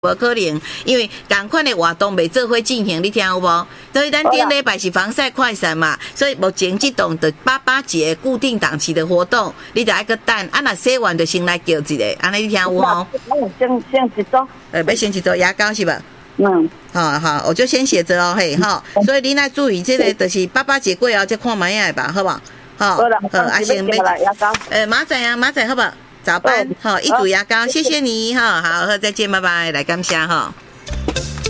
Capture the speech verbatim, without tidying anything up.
无可能，因为同款的活动未做伙进行，你听有无？所以咱顶礼拜是防晒快闪嘛，所以目前这档的八八节固定档期的活动，你就爱个等，啊若洗完就先来叫一个，安尼你听有无？ 先先一组。 呃，要先一组牙膏是吧？ 嗯。 好好，我就先写着哦，嘿，哈，所以你来注意这个，就是八八节过后再看卖下吧，好不好？好， 好了， 好，啊先买牙膏。 呃，马仔啊，马仔好不好？早班，好，一组牙膏，谢谢你哈，好，再见，拜拜，来感谢哈。